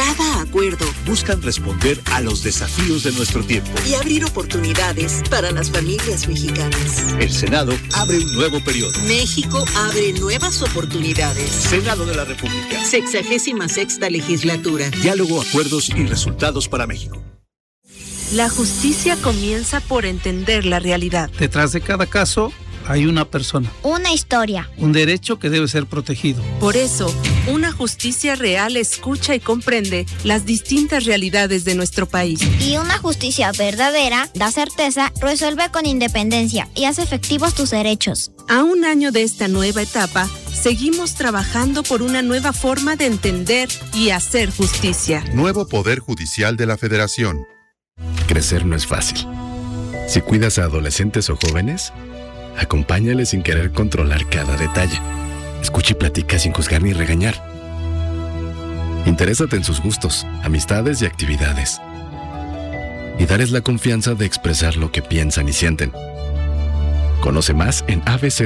cada acuerdo buscan responder a los desafíos de nuestro tiempo y abrir oportunidades para las familias mexicanas. El Senado abre un nuevo periodo. México abre nuevas oportunidades. Senado de la República. 66ª legislatura. Diálogo, acuerdos y resultados para México. La justicia comienza por entender la realidad. Detrás de cada caso hay una persona. Una historia. Un derecho que debe ser protegido. Por eso, una justicia real escucha y comprende las distintas realidades de nuestro país. Y una justicia verdadera da certeza, resuelve con independencia y hace efectivos tus derechos. A un año de esta nueva etapa, seguimos trabajando por una nueva forma de entender y hacer justicia. Nuevo Poder Judicial de la Federación. Crecer no es fácil. Si cuidas a adolescentes o jóvenes, acompáñales sin querer controlar cada detalle. Escucha y platica sin juzgar ni regañar. Interésate en sus gustos, amistades y actividades. Y darles la confianza de expresar lo que piensan y sienten. Conoce más en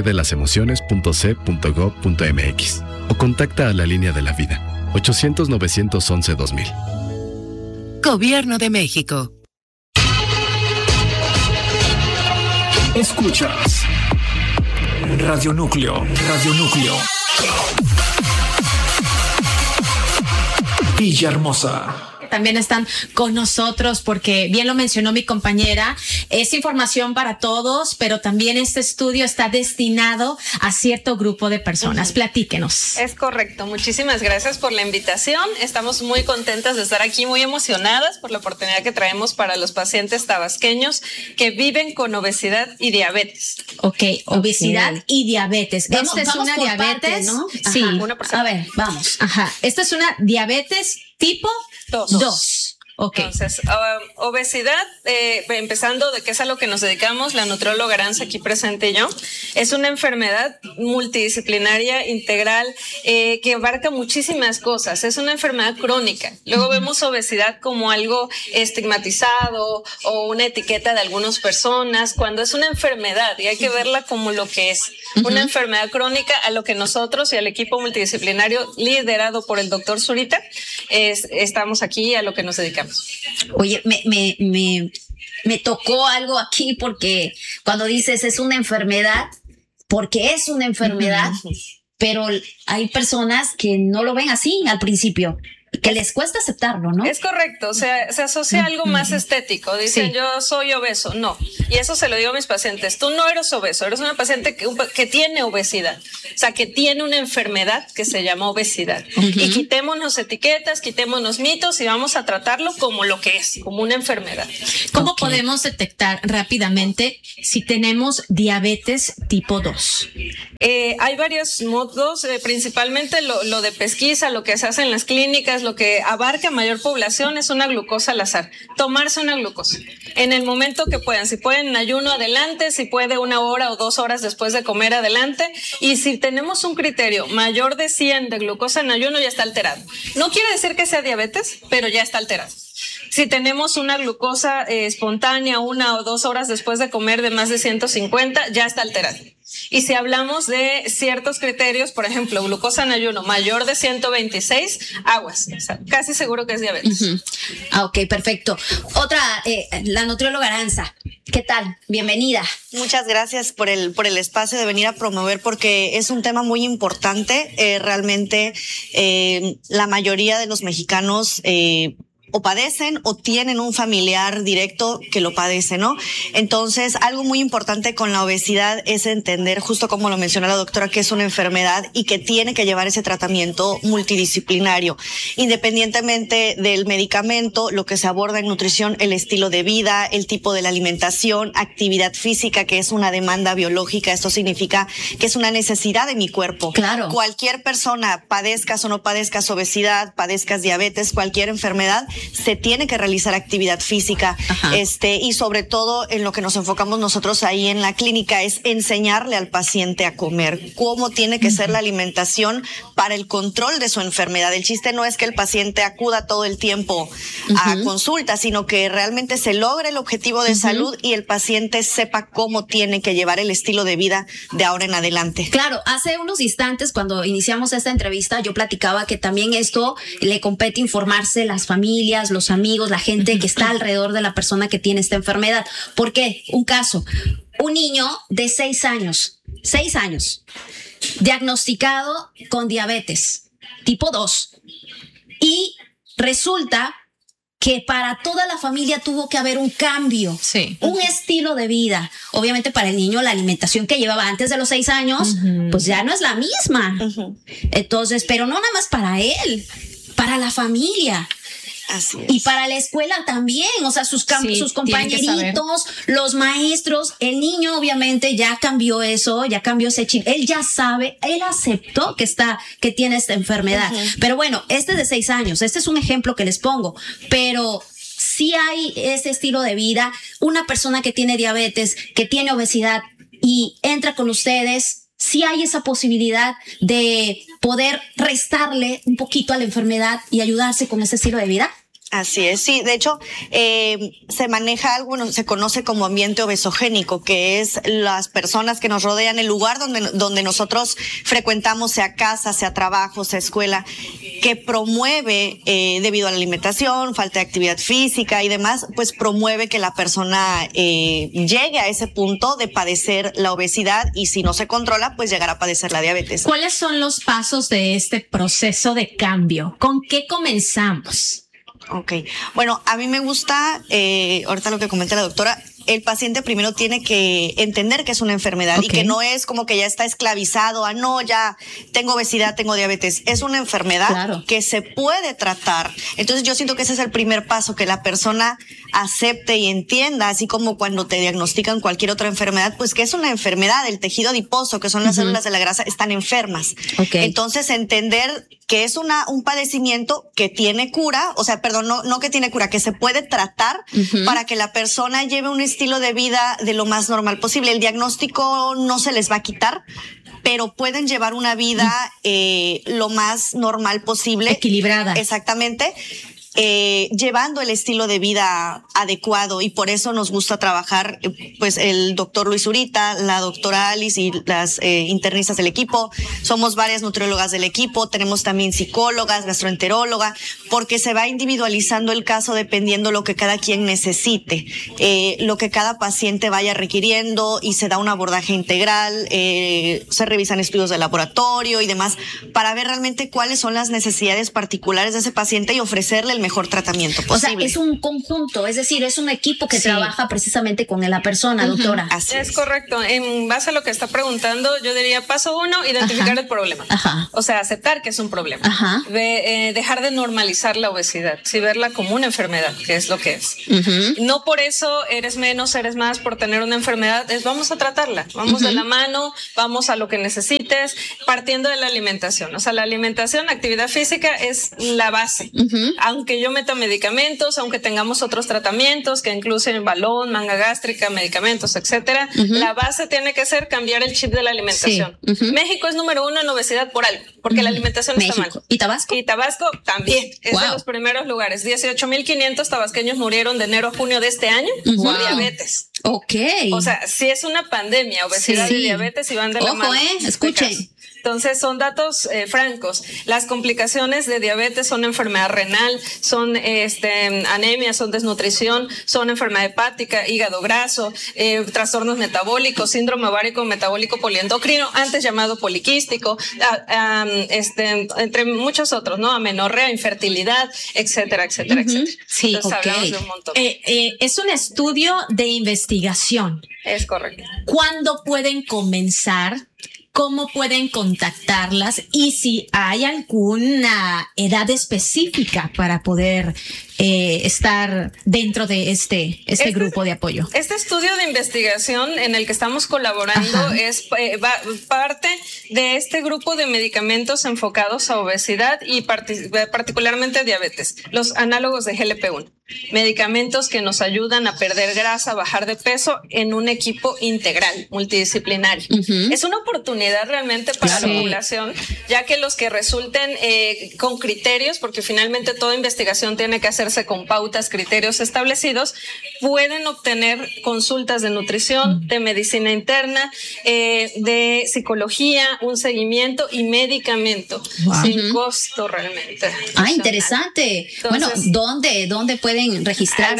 abcdelasemociones.c.gov.mx o contacta a la Línea de la Vida, 800-911-2000. Gobierno de México. Escuchas Radio Núcleo. Villahermosa. También están con nosotros porque bien lo mencionó mi compañera, es información para todos, pero también este estudio está destinado a cierto grupo de personas. Platíquenos. Es correcto, muchísimas gracias por la invitación. Estamos muy contentas de estar aquí, muy emocionadas por la oportunidad que traemos para los pacientes tabasqueños que viven con obesidad y diabetes. Ok, obesidad y diabetes. Esta es una diabetes, parte, ¿no? Sí, una persona. A ver, vamos. Ajá, esta es una diabetes tipo 2. Okay. Entonces, obesidad, empezando de qué es a lo que nos dedicamos, la nutrióloga Aranza aquí presente y yo, es una enfermedad multidisciplinaria, integral, que abarca muchísimas cosas. Es una enfermedad crónica. Luego vemos obesidad como algo estigmatizado o una etiqueta de algunas personas, cuando es una enfermedad y hay que verla como lo que es. Una enfermedad crónica, a lo que nosotros y al equipo multidisciplinario liderado por el doctor Zurita, estamos aquí a lo que nos dedicamos. Oye, me tocó algo aquí porque cuando dices es una enfermedad, porque es una enfermedad, pero hay personas que no lo ven así al principio, que les cuesta aceptarlo, ¿no? Es correcto, o sea, se asocia a algo más estético. Dicen, yo soy obeso. No, y eso se lo digo a mis pacientes. Tú no eres obeso, eres una paciente que tiene obesidad. O sea, que tiene una enfermedad que se llama obesidad. Y quitémonos etiquetas, quitémonos mitos y vamos a tratarlo como lo que es, como una enfermedad. ¿Cómo podemos detectar rápidamente si tenemos diabetes tipo 2? Hay varios modos, principalmente lo de pesquisa, lo que se hace en las clínicas, lo que abarca mayor población es una glucosa al azar. Tomarse una glucosa en el momento que puedan. Si pueden en ayuno, adelante. Si puede 1 hora o 2 horas después de comer, adelante. Y si tenemos un criterio mayor de 100 de glucosa en ayuno, ya está alterado. No quiere decir que sea diabetes, pero ya está alterado. Si tenemos una glucosa espontánea 1 o 2 horas después de comer de más de 150, ya está alterada. Y si hablamos de ciertos criterios, por ejemplo, glucosa en ayuno mayor de 126, aguas, o sea, casi seguro que es diabetes. Ok, perfecto. Otra, la nutrióloga Aranza, ¿qué tal? Bienvenida. Muchas gracias por el espacio de venir a promover, porque es un tema muy importante. Realmente la mayoría de los mexicanos o padecen o tienen un familiar directo que lo padece, ¿no? Entonces, algo muy importante con la obesidad es entender, justo como lo mencionó la doctora, que es una enfermedad y que tiene que llevar ese tratamiento multidisciplinario. Independientemente del medicamento, lo que se aborda en nutrición, el estilo de vida, el tipo de la alimentación, actividad física, que es una demanda biológica. Esto significa que es una necesidad de mi cuerpo. Claro. Cualquier persona, padezcas o no padezcas obesidad, padezcas diabetes, cualquier enfermedad, se tiene que realizar actividad física. Y sobre todo en lo que nos enfocamos nosotros ahí en la clínica es enseñarle al paciente a comer, cómo tiene que ser la alimentación para el control de su enfermedad. El chiste no es que el paciente acuda todo el tiempo a consulta, sino que realmente se logre el objetivo de salud y el paciente sepa cómo tiene que llevar el estilo de vida de ahora en adelante. Claro, hace unos instantes cuando iniciamos esta entrevista yo platicaba que también esto le compete informarse las familias, los amigos, la gente que está alrededor de la persona que tiene esta enfermedad. ¿Por qué? Un caso, un niño de 6 años, diagnosticado con diabetes tipo 2 y resulta que para toda la familia tuvo que haber un cambio, un estilo de vida. Obviamente para el niño la alimentación que llevaba antes de los 6 años, pues ya no es la misma. Entonces, pero no nada más para él, para la familia. Así es. Y para la escuela también, o sea, sus compañeritos, los maestros, el niño obviamente ya cambió eso, ya cambió ese chip, él ya sabe, él aceptó que tiene esta enfermedad. Pero bueno, este es de 6 años, este es un ejemplo que les pongo, pero sí hay ese estilo de vida, una persona que tiene diabetes, que tiene obesidad y entra con ustedes, sí hay esa posibilidad de poder restarle un poquito a la enfermedad y ayudarse con ese estilo de vida. Así es, sí. De hecho, se maneja algo, se conoce como ambiente obesogénico, que es las personas que nos rodean, el lugar donde nosotros frecuentamos, sea casa, sea trabajo, sea escuela, que promueve, debido a la alimentación, falta de actividad física y demás, pues promueve que la persona llegue a ese punto de padecer la obesidad y si no se controla, pues llegar a padecer la diabetes. ¿Cuáles son los pasos de este proceso de cambio? ¿Con qué comenzamos? Ok, bueno, a mí me gusta, ahorita lo que comenta la doctora, el paciente primero tiene que entender que es una enfermedad y que no es como que ya está esclavizado no, ya tengo obesidad, tengo diabetes. Es una enfermedad que se puede tratar. Entonces yo siento que ese es el primer paso, que la persona acepte y entienda, así como cuando te diagnostican cualquier otra enfermedad, pues que es una enfermedad, el tejido adiposo, que son las células de la grasa, están enfermas. Entonces entender que es un padecimiento que tiene cura, o sea, perdón, no que tiene cura, que se puede tratar para que la persona lleve un estilo de vida de lo más normal posible. El diagnóstico no se les va a quitar, pero pueden llevar una vida lo más normal posible. Equilibrada. Exactamente. Llevando el estilo de vida adecuado, y por eso nos gusta trabajar pues el doctor Luis Zurita, la doctora Alice y las internistas del equipo. Somos varias nutriólogas del equipo, tenemos también psicólogas, gastroenteróloga, porque se va individualizando el caso dependiendo lo que cada quien necesite, lo que cada paciente vaya requiriendo, y se da un abordaje integral, se revisan estudios de laboratorio y demás para ver realmente cuáles son las necesidades particulares de ese paciente y ofrecerle el mejor tratamiento posible. O sea, es un conjunto, es decir, es un equipo que trabaja precisamente con la persona, doctora. Así es correcto. En base a lo que está preguntando, yo diría paso 1, identificar el problema. O sea, aceptar que es un problema. Dejar de normalizar la obesidad, sí, verla como una enfermedad, que es lo que es. No por eso eres menos, eres más por tener una enfermedad, vamos a tratarla, vamos de la mano, vamos a lo que necesites, partiendo de la alimentación. O sea, la alimentación, actividad física es la base. Aunque yo meta medicamentos, aunque tengamos otros tratamientos que incluyen balón, manga gástrica, medicamentos, etcétera, la base tiene que ser cambiar el chip de la alimentación. México es número 1 en obesidad por algo, porque la alimentación está mal. ¿Y Tabasco? Y Tabasco también es de los primeros lugares. 18,500 tabasqueños murieron de enero a junio de este año por diabetes. O sea, si es una pandemia, obesidad y diabetes, y van de la mano. Escuchen. Entonces son datos francos. Las complicaciones de diabetes son enfermedad renal, son anemia, son desnutrición, son enfermedad hepática, hígado graso, trastornos metabólicos, síndrome ovárico metabólico poliendocrino, antes llamado poliquístico, entre muchos otros, ¿no? Amenorrea, infertilidad, etcétera, etcétera, etcétera. Sí, entonces, hablamos de un montón. Es un estudio de investigación. Es correcto. ¿Cuándo pueden comenzar? ¿Cómo pueden contactarlas? Y si hay alguna edad específica para poder estar dentro de este grupo de apoyo? Este estudio de investigación en el que estamos colaborando es parte de este grupo de medicamentos enfocados a obesidad y particularmente diabetes, los análogos de GLP-1. Medicamentos que nos ayudan a perder grasa, bajar de peso en un equipo integral, multidisciplinario. Es una oportunidad realmente para la población, ya que los que resulten con criterios, porque finalmente toda investigación tiene que hacerse con pautas, criterios establecidos, pueden obtener consultas de nutrición, de medicina interna, de psicología, un seguimiento y medicamento sin costo realmente. Interesante. Entonces, bueno, ¿dónde pueden registrarse?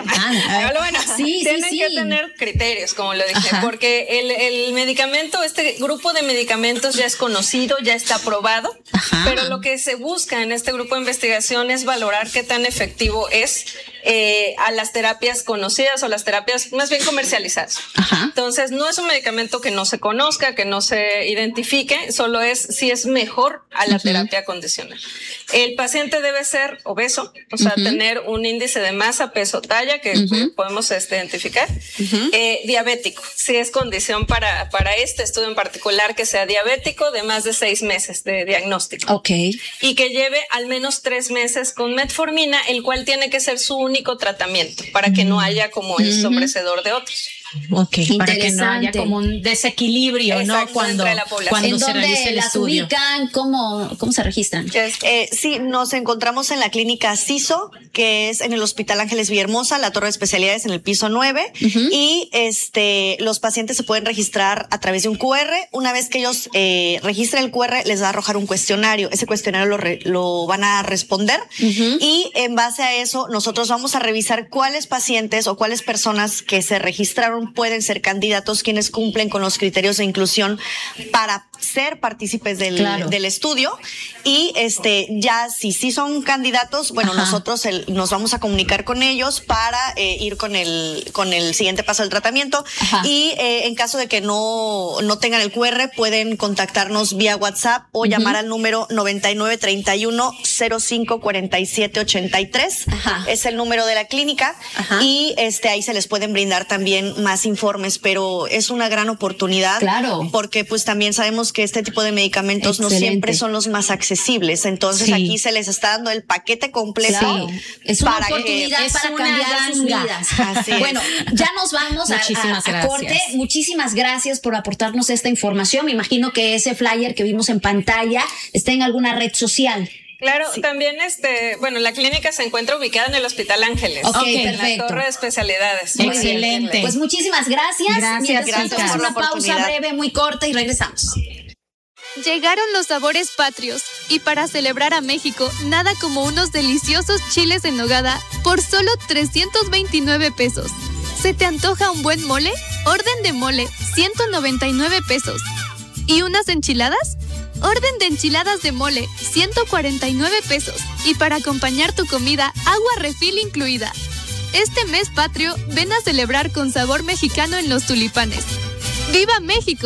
Tienen que tener criterios, como lo dije, porque el medicamento, este grupo de medicamentos ya es conocido, ya está aprobado, pero lo que se busca en este grupo de investigación es valorar qué tan efectivo es a las terapias conocidas o las terapias más bien comercializadas. Entonces, no es un medicamento que no se conozca, que no se identifique, solo es si es mejor a la terapia condicional. El paciente debe ser obeso, o sea, tener un índice de masa, peso, talla que podemos identificar. Diabético, si es condición para este estudio en particular, que sea diabético de más de 6 meses de diagnóstico. Y que lleve al menos 3 meses con metformina, el cual tiene que ser su único tratamiento para que no haya como el sobrecedor de otros. Para que no haya como un desequilibrio, ¿no? Cuando se realice el estudio. Ubican? ¿Cómo se registran? Sí, nos encontramos en la clínica CISO, que es en el Hospital Ángeles Villahermosa, la torre de especialidades en el piso 9. Y los pacientes se pueden registrar a través de un QR. Una vez que ellos registren el QR, les va a arrojar un cuestionario. Ese cuestionario lo van a responder. Y en base a eso, nosotros vamos a revisar cuáles pacientes o cuáles personas que se registraron pueden ser candidatos, quienes cumplen con los criterios de inclusión para ser partícipes del estudio. Y ya si sí son candidatos, bueno, nosotros nos vamos a comunicar con ellos para ir con el siguiente paso del tratamiento. Y en caso de que no tengan el QR, pueden contactarnos vía WhatsApp o llamar al número 9931-054783. Es el número de la clínica. Y ahí se les pueden brindar también más informes, pero es una gran oportunidad. Porque pues también sabemos que este tipo de medicamentos no siempre son los más accesibles. Entonces aquí se les está dando el paquete completo. Es una oportunidad para cambiar sus vidas. Bueno, ya nos vamos a corte. Muchísimas gracias por aportarnos esta información. Me imagino que ese flyer que vimos en pantalla está en alguna red social. Claro, también la clínica se encuentra ubicada en el Hospital Ángeles. En la torre de especialidades. Excelente. Pues muchísimas gracias. Gracias por una pausa breve, muy corta y regresamos. Llegaron los sabores patrios y para celebrar a México, nada como unos deliciosos chiles en nogada por solo 329 pesos. ¿Se te antoja un buen mole? Orden de mole, 199 pesos. ¿Y unas enchiladas? Orden de enchiladas de mole, 149 pesos. Y para acompañar tu comida, agua refil incluida. Este mes patrio, ven a celebrar con sabor mexicano en Los Tulipanes. ¡Viva México!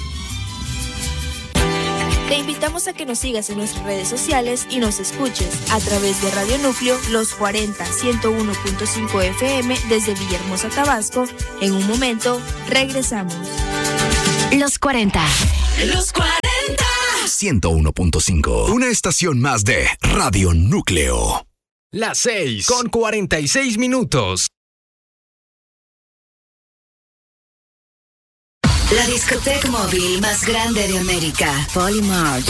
Te invitamos a que nos sigas en nuestras redes sociales y nos escuches a través de Radio Núcleo Los 40 101.5 FM desde Villahermosa, Tabasco. En un momento, regresamos. Los 40. Los 40. 101.5. Una estación más de Radio Núcleo. Las 6 con 46 minutos. La discoteca móvil más grande de América, Polymart,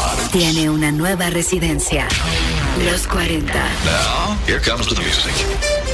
tiene una nueva residencia. Los 40. Now, here comes the music.